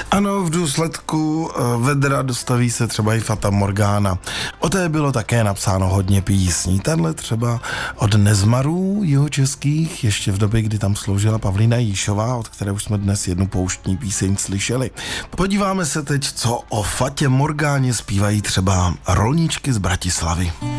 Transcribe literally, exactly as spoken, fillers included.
Ano, v důsledku vedra dostaví se třeba i Fata Morgana. O té bylo také napsáno hodně písní. Tahle třeba od Nezmarů jihočeských, ještě v době, kdy tam sloužila Pavlína Jíšová, od které už jsme dnes jednu pouštní píseň slyšeli. Podíváme se teď, co o Fatě Morgáně zpívají třeba rolničky z Bratislavy.